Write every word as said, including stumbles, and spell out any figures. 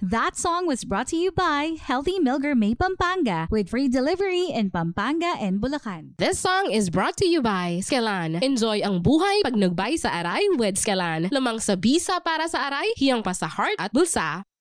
That song was brought to you by Healthy Milker May Pampanga with free delivery in Pampanga and Bulacan. This song is brought to you by Skelan. Enjoy ang buhay pag nagbay sa aray with Skelan. Lamang sa bisa para sa aray, hiyang pa sa heart at bulsa.